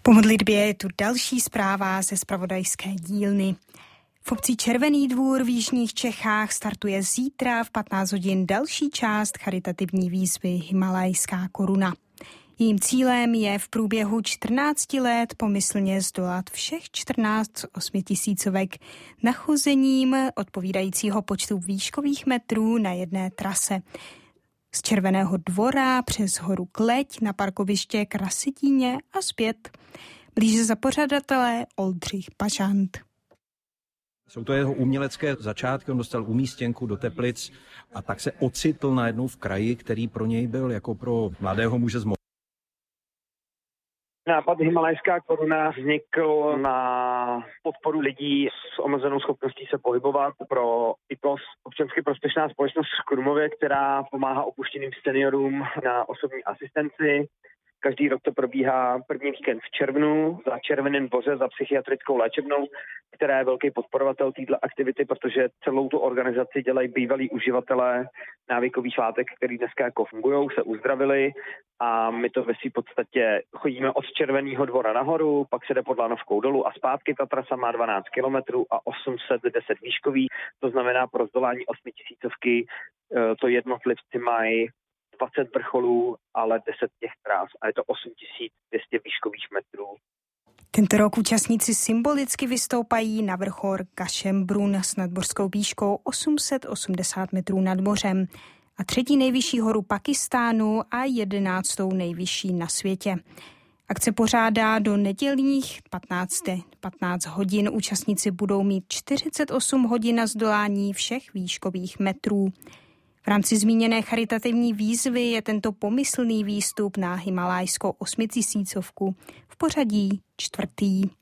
Po modlitbě je tu další zpráva ze zpravodajské dílny. V obci Červený Dvůr v jižních Čechách startuje zítra v 15 hodin další část charitativní výzvy Himalajská koruna. Jejím cílem je v průběhu 14 let pomyslně zdolat všech 14 osmitisícovek nachozením odpovídajícího počtu výškových metrů na jedné trase. Z Červeného Dvora přes horu Kleť na parkoviště k Rasetíně a zpět. Blíže za pořadatele Oldřich Pažant. Jsou to jeho umělecké začátky, on dostal umístěnku do Teplic a tak se ocitl najednou v kraji, který pro něj byl jako pro mladého muže z Nápad Himalajská koruna vznikl na podporu lidí s omezenou schopností se pohybovat pro IPOS, občansky prospěšná společnost v Krumlově, která pomáhá opuštěným seniorům na osobní asistenci. Každý rok to probíhá první víkend v červnu za Červeném Dvoře za psychiatrickou léčebnou, která je velký podporovatel této aktivity, protože celou tu organizaci dělají bývalí uživatelé návykových látek, který dneska jako fungují, se uzdravili a my to ve v podstatě chodíme od Červeného Dvora nahoru, pak se jde pod Lanovkou dolů a zpátky. Ta trasa má 12 kilometrů a 810 výškový, to znamená pro zdolání 8000 to jednotlivci mají 20 vrcholů, ale 10 těch trás a je to 8200 výškových metrů. Tento rok účastníci symbolicky vystoupají na vrchol Kašembrun s nadmořskou výškou 880 metrů nad mořem a třetí nejvyšší horu Pakistánu a 11. nejvyšší na světě. Akce pořádá do nedělních 15 hodin. Účastníci budou mít 48 hodin na zdolání všech výškových metrů. V rámci zmíněné charitativní výzvy je tento pomyslný výstup na himalajskou 8000 v pořadí 4.